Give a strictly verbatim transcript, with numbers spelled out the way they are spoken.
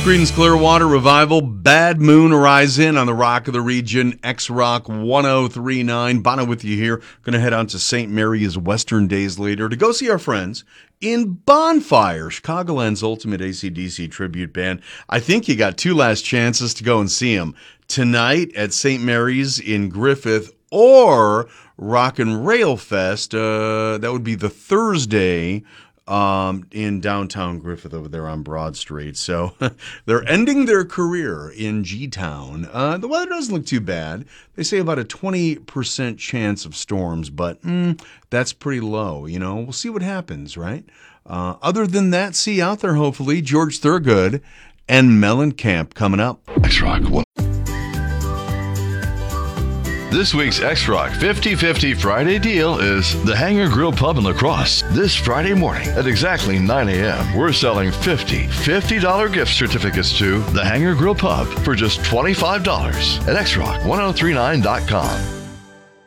Creedence Clearwater Revival, Bad Moon Rising on the Rock of the Region, X-Rock one oh three point nine. Bono with you here. Going to head on to Saint Mary's Western Days later to go see our friends in Bonfire, Chicagoland's ultimate A C D C tribute band. I think you got two last chances to go and see them. Tonight at Saint Mary's in Griffith or Rock and Rail Fest. Uh, that would be the Thursday Um, in downtown Griffith over there on Broad Street. So they're ending their career in G-Town. Uh, the weather doesn't look too bad. They say about a twenty percent chance of storms, but mm, that's pretty low. You know, we'll see what happens, right? Uh, other than that, see you out there, hopefully. George Thorogood and Mellencamp coming up. X-Rock. What? This week's X-Rock fifty fifty Friday deal is the Hangar Grill Pub in La Crosse. This Friday morning at exactly nine a.m., we're selling fifty fifty dollars gift certificates to the Hangar Grill Pub for just twenty-five dollars at X Rock ten thirty-nine dot com.